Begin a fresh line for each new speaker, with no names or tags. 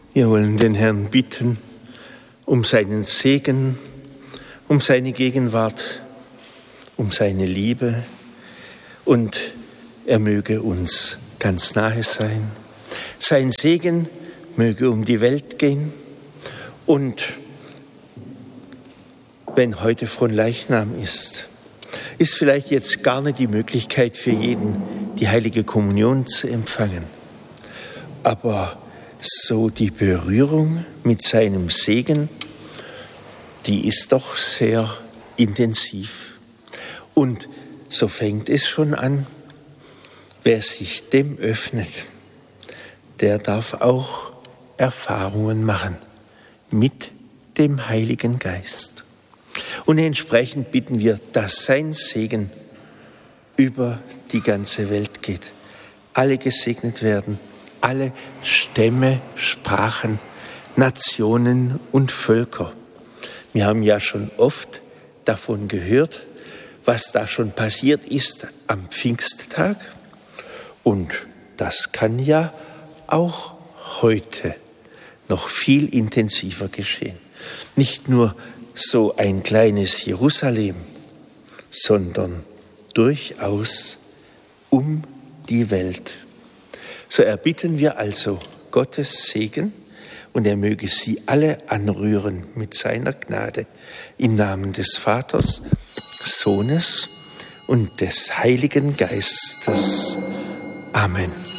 Wir wollen den Herrn bitten um seinen Segen, um seine Gegenwart, um seine Liebe und er möge uns ganz nahe sein. Sein Segen möge um die Welt gehen und wenn heute Fronleichnam ist vielleicht jetzt gar nicht die Möglichkeit für jeden, die heilige Kommunion zu empfangen. Aber so die Berührung mit seinem Segen, die ist doch sehr intensiv. Und so fängt es schon an, wer sich dem öffnet, der darf auch Erfahrungen machen mit dem Heiligen Geist. Und entsprechend bitten wir, dass sein Segen über die ganze Welt geht. Alle gesegnet werden, alle Stämme, Sprachen, Nationen und Völker. Wir haben ja schon oft davon gehört, was da schon passiert ist am Pfingsttag. Und das kann ja auch heute noch viel intensiver geschehen. Nicht nur so ein kleines Jerusalem, sondern durchaus um die Welt. So erbitten wir also Gottes Segen und er möge sie alle anrühren mit seiner Gnade. Im Namen des Vaters, Sohnes und des Heiligen Geistes. Amen.